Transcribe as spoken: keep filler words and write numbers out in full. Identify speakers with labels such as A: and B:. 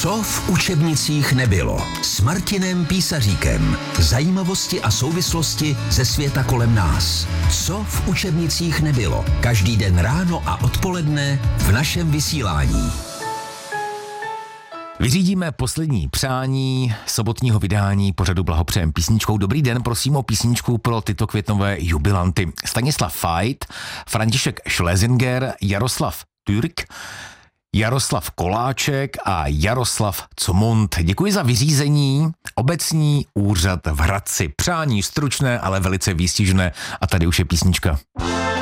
A: Co v učebnicích nebylo? S Martinem Písaříkem. Zajímavosti a souvislosti ze světa kolem nás. Co v učebnicích nebylo? Každý den ráno a odpoledne v našem vysílání.
B: Vyřídíme poslední přání sobotního vydání pořadu Blahopřejem písničkou. Dobrý den, prosím o písničku pro tyto květnové jubilanty. Stanislav Fajt, František Schlesinger, Jaroslav Türk, Jaroslav Koláček a Jaroslav Comont. Děkuji za vyřízení. Obecní úřad v Hradci. Přání stručné, ale velice výstižné. A tady už je písnička.